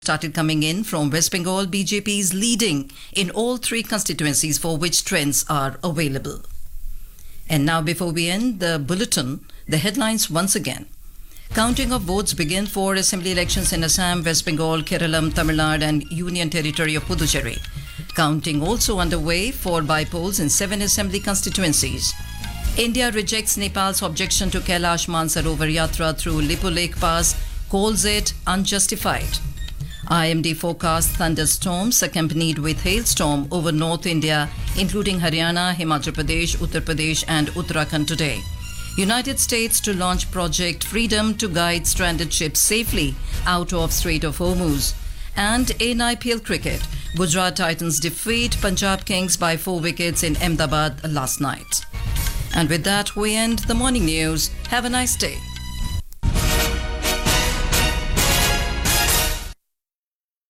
started coming in from West Bengal. BJP is leading in all three constituencies for which trends are available. And now, before we end the bulletin, the headlines once again. Counting of votes begin for assembly elections in Assam, West Bengal, Kerala, Tamil Nadu and Union Territory of Puducherry. Counting also underway for by-polls in 7 assembly constituencies. India rejects Nepal's objection to Kailash Mansarovar Yatra through Lippo Lake Pass, calls it unjustified. IMD forecasts thunderstorms accompanied with hailstorm over North India, including Haryana, Himachal Pradesh, Uttar Pradesh and Uttarakhand today. United States to launch Project Freedom to guide stranded ships safely out of Strait of Hormuz. And in IPL cricket, Gujarat Titans defeat Punjab Kings by 4 wickets in Ahmedabad last night. And with that, we end the morning news. Have a nice day.